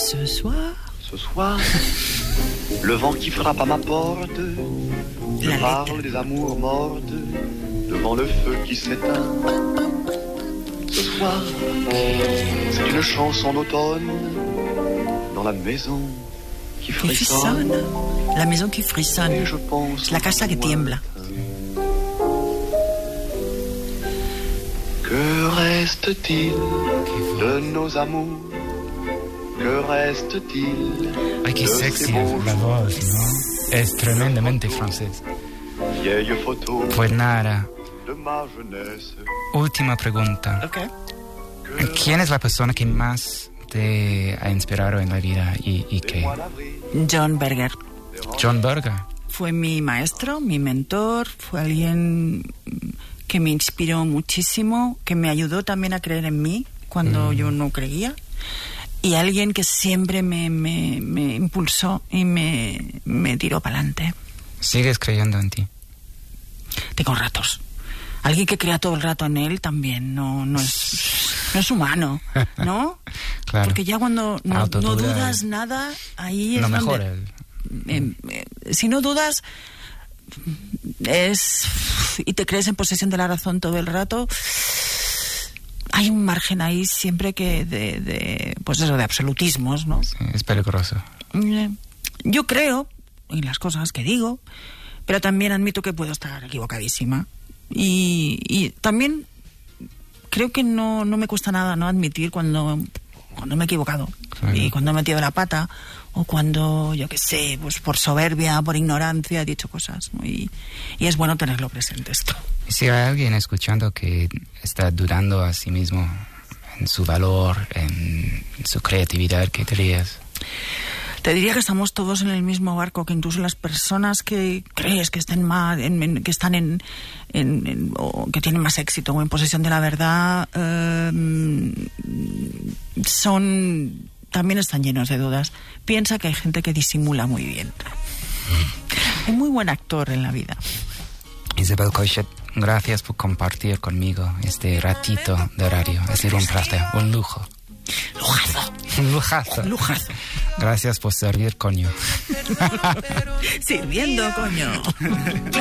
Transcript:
Ce soir, le vent qui frappe à ma porte me parle des amours mortes devant le feu qui s'éteint. Ce soir, c'est une chanson d'automne dans la maison qui frissonne. La maison qui frissonne. Et je pense Es la casa que tiembla. Que reste-t-il de nos amours? Que reste-t-il? Ay, qué de sexy ces beaux la voz, ¿no? Es tremendamente francés. vieilles photos Pues nada, de ma jeunesse? última pregunta. Okay. ¿Quién es la persona que más te ha inspirado en la vida y qué? John Berger. John Berger. Fue mi maestro, mi mentor, fue alguien que me inspiró muchísimo, que me ayudó también a creer en mí cuando yo no creía, y alguien que siempre me impulsó y me tiró para adelante. ¿Sigues creyendo en ti? Tengo ratos. Alguien que crea todo el rato en él también no es humano, ¿no? Claro. Porque ya cuando no Autoduda dudas nada, ahí es no donde... mejora. Si no dudas y te crees en posesión de la razón todo el rato, hay un margen ahí siempre que pues eso, de absolutismos, ¿no? Sí, es peligroso. Yo creo en las cosas que digo, pero también admito que puedo estar equivocadísima, y también creo que no me cuesta nada no admitir cuando me he equivocado. Claro. Y cuando he metido la pata, o cuando, yo qué sé, pues por soberbia, por ignorancia he dicho cosas, ¿no? Y es bueno tenerlo presente esto. Si hay alguien escuchando que está dudando a sí mismo en su valor, en su creatividad, ¿qué dirías? Te diría que estamos todos en el mismo barco, que incluso las personas que crees que estén más, que están o que tienen más éxito o en posesión de la verdad, también están llenos de dudas. Piensa que hay gente que disimula muy bien. Hay muy buen actor en la vida. Isabel Coixet, gracias por compartir conmigo este ratito de horario. Ha sido un placer, un lujo. Lujazo. Un lujazo. Lujazo. Gracias por servir, coño. Sirviendo, coño.